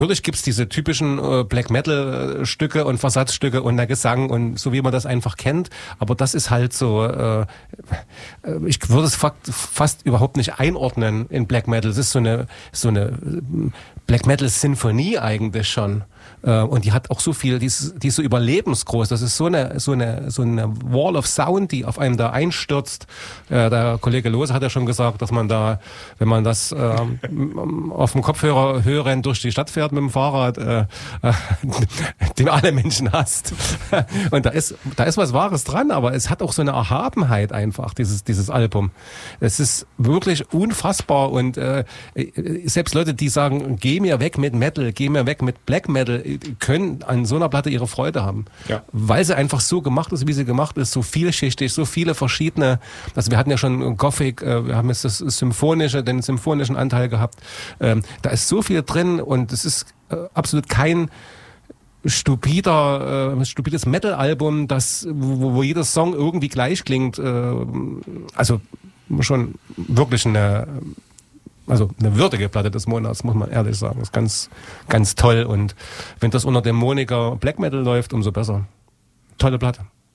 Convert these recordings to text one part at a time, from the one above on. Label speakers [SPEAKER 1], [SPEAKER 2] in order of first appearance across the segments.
[SPEAKER 1] Natürlich gibt's diese typischen Black Metal Stücke und Versatzstücke und der Gesang und so wie man das einfach kennt, aber das ist halt so, ich würde es fast überhaupt nicht einordnen in Black Metal. Das ist so eine Black Metal Sinfonie eigentlich schon. Und die hat auch so viel, die ist so überlebensgroß. Das ist so eine Wall of Sound, die auf einem da einstürzt. Der Kollege Lohse hat ja schon gesagt, dass man da, wenn man das auf dem Kopfhörer hörend durch die Stadt fährt mit dem Fahrrad, den alle Menschen hasst. Und da ist was Wahres dran, aber es hat auch so eine Erhabenheit einfach, dieses Album. Es ist wirklich unfassbar und selbst Leute, die sagen, geh mir weg mit Metal, geh mir weg mit Black Metal, können an so einer Platte ihre Freude haben. Ja. Weil sie einfach so gemacht ist, wie sie gemacht ist, so vielschichtig, so viele verschiedene, also wir hatten ja schon Gothic, wir haben jetzt den symphonischen Anteil gehabt. Da ist so viel drin und es ist absolut kein stupides Metal-Album, wo jeder Song irgendwie gleich klingt. Also schon wirklich eine würdige Platte des Monats, muss man ehrlich sagen. Das ist ganz, ganz toll. Und wenn das unter dem Moniker Black Metal läuft, umso besser. Tolle Platte.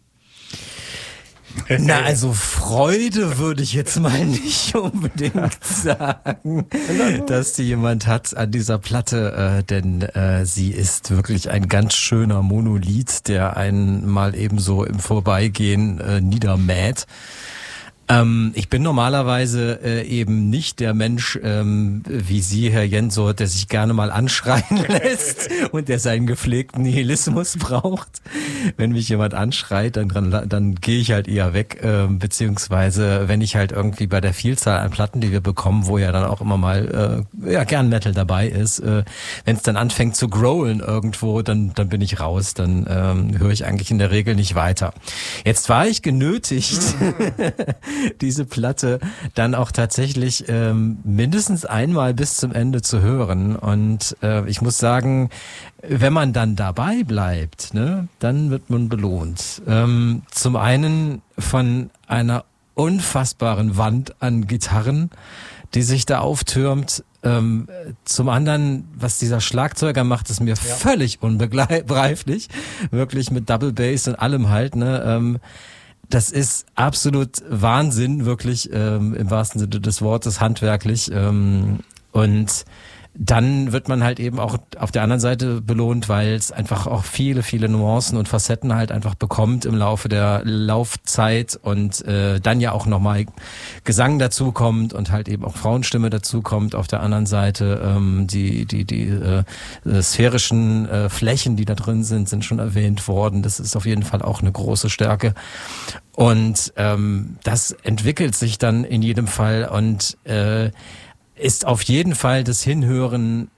[SPEAKER 2] Na, also Freude würde ich jetzt mal nicht unbedingt sagen, dass die jemand hat an dieser Platte, denn sie ist wirklich ein ganz schöner Monolith, der einen mal eben so im Vorbeigehen niedermäht. Ich bin normalerweise eben nicht der Mensch, wie Sie, Herr Jenso, der sich gerne mal anschreien lässt und der seinen gepflegten Nihilismus braucht. Wenn mich jemand anschreit, dann gehe ich halt eher weg, beziehungsweise wenn ich halt irgendwie bei der Vielzahl an Platten, die wir bekommen, wo ja dann auch immer mal gern Metal dabei ist, wenn es dann anfängt zu growlen irgendwo, dann bin ich raus, dann höre ich eigentlich in der Regel nicht weiter. Jetzt war ich genötigt, diese Platte dann auch tatsächlich mindestens einmal bis zum Ende zu hören. Und ich muss sagen, wenn man dann dabei bleibt, ne, dann wird man belohnt. Zum einen von einer unfassbaren Wand an Gitarren, die sich da auftürmt. Zum anderen, was dieser Schlagzeuger macht, ist mir völlig unbegreiflich. Wirklich mit Double Bass und allem halt, ne. Das ist absolut Wahnsinn, wirklich im wahrsten Sinne des Wortes, handwerklich. Und dann wird man halt eben auch auf der anderen Seite belohnt, weil es einfach auch viele, viele Nuancen und Facetten halt einfach bekommt im Laufe der Laufzeit und dann ja auch nochmal Gesang dazukommt und halt eben auch Frauenstimme dazukommt. Auf der anderen Seite die sphärischen Flächen, die da drin sind schon erwähnt worden. Das ist auf jeden Fall auch eine große Stärke. Und das entwickelt sich dann in jedem Fall und ist auf jeden Fall das Hinhören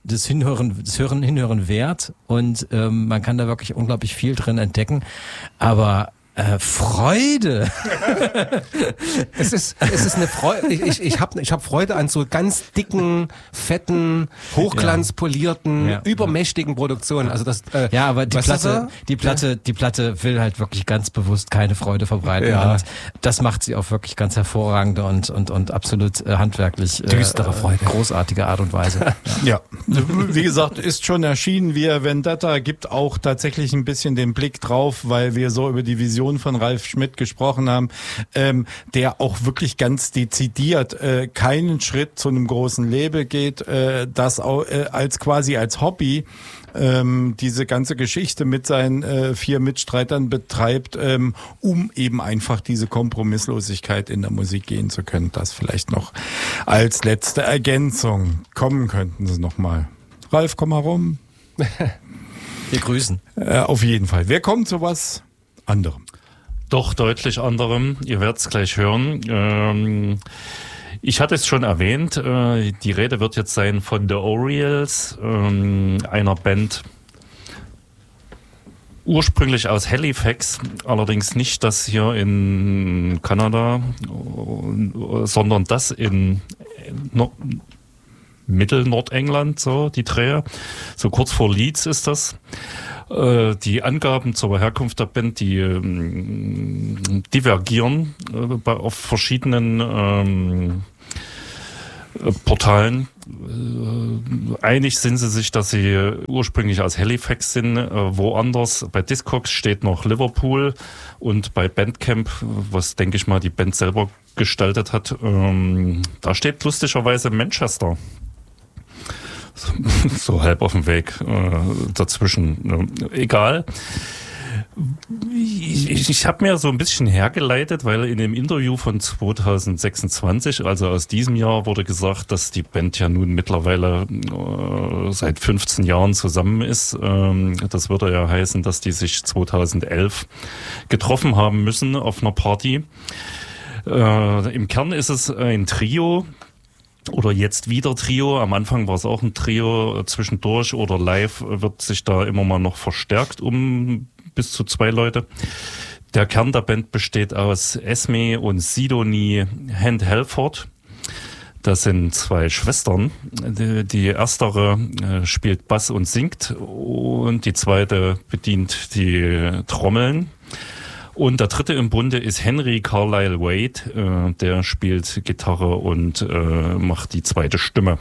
[SPEAKER 2] wert und man kann da wirklich unglaublich viel drin entdecken, aber Freude.
[SPEAKER 1] Es ist eine Freude. Ich hab Freude an so ganz dicken, fetten, hochglanzpolierten, übermächtigen Produktionen. Also das.
[SPEAKER 2] Aber die Platte will halt wirklich ganz bewusst keine Freude verbreiten.
[SPEAKER 1] Ja.
[SPEAKER 2] Und das macht sie auf wirklich ganz hervorragende und absolut handwerklich
[SPEAKER 1] düstere Freude,
[SPEAKER 2] großartige Art und Weise.
[SPEAKER 3] Ja, wie gesagt, ist schon erschienen. Wir Vendetta gibt auch tatsächlich ein bisschen den Blick drauf, weil wir so über die Vision von Ralf Schmidt gesprochen haben, der auch wirklich ganz dezidiert keinen Schritt zu einem großen Label geht, das auch als Hobby diese ganze Geschichte mit seinen 4 Mitstreitern betreibt, um eben einfach diese Kompromisslosigkeit in der Musik gehen zu können. Das vielleicht noch als letzte Ergänzung. Kommen könnten Sie noch mal. Ralf, komm mal rum.
[SPEAKER 2] Wir grüßen.
[SPEAKER 3] Auf jeden Fall. Wir kommen zu was anderem.
[SPEAKER 4] Doch deutlich anderem. Ihr werdet es gleich hören. Ich hatte es schon erwähnt, die Rede wird jetzt sein von The Orioles, einer Band ursprünglich aus Halifax, allerdings nicht das hier in Kanada, sondern das in Mittelnordengland, so die Dreh, so kurz vor Leeds ist das. Die Angaben zur Herkunft der Band, die divergieren auf verschiedenen Portalen. Einig sind sie sich, dass sie ursprünglich aus Halifax sind. Woanders, bei Discogs steht noch Liverpool und bei Bandcamp, was denke ich mal die Band selber gestaltet hat, da steht lustigerweise Manchester. So halb auf dem Weg dazwischen. Egal. Ich habe mir so ein bisschen hergeleitet, weil in dem Interview von 2026, also aus diesem Jahr, wurde gesagt, dass die Band ja nun mittlerweile seit 15 Jahren zusammen ist. Das würde ja heißen, dass die sich 2011 getroffen haben müssen auf einer Party. Im Kern ist es ein Trio. Oder jetzt wieder Trio. Am Anfang war es auch ein Trio. Zwischendurch oder live wird sich da immer mal noch verstärkt um bis zu 2 Leute. Der Kern der Band besteht aus Esme und Sidonie Hand-Halford. Das sind 2 Schwestern. Die erstere spielt Bass und singt und die zweite bedient die Trommeln. Und der dritte im Bunde ist Henry Carlisle Wade, der spielt Gitarre und macht die zweite Stimme.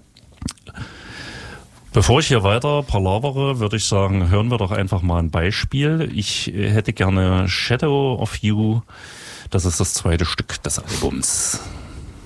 [SPEAKER 4] Bevor ich hier weiter palavere, würde ich sagen, hören wir doch einfach mal ein Beispiel. Ich hätte gerne Shadow of You, das ist das zweite Stück des Albums.